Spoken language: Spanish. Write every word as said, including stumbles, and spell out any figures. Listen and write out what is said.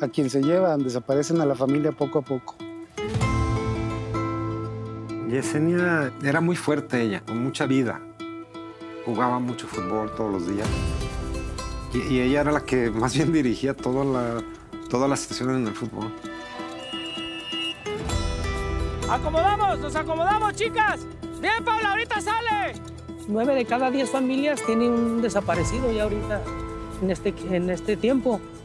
a quien se llevan, desaparecen a la familia poco a poco. Yesenia era muy fuerte ella, con mucha vida. Jugaba mucho fútbol todos los días. Y, y ella era la que más bien dirigía toda la, todas las situaciones en el fútbol. ¡Acomodamos! ¡Nos acomodamos, chicas! ¡Bien, Paula! ¡Ahorita sale! Nueve de cada diez familias tienen un desaparecido ya ahorita, en este, en este tiempo.